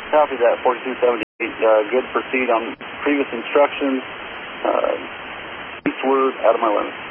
Copy that, 4278. Good, proceed on previous instructions. Eastward, out of my limits.